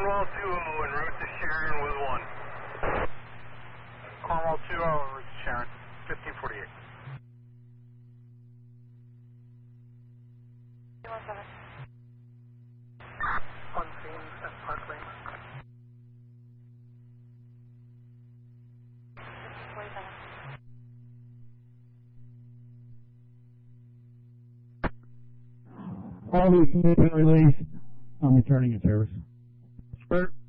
Cornwall 2-0 en route to Sharon with 1. Cornwall 2-0 en route to Sharon, 1548. 217. On scene at Park Lane. 1547. All who's been released, I'm returning your service. Spurt.